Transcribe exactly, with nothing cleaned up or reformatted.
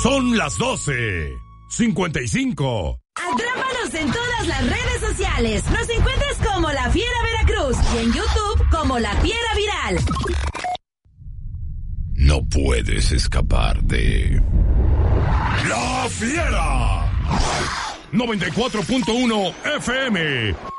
Son las doce cincuenta y cinco. Atrápanos en todas las redes sociales. Nos encuentras como La Fiera Veracruz y en YouTube como La Fiera Viral. No puedes escapar de La Fiera. noventa y cuatro punto uno F M.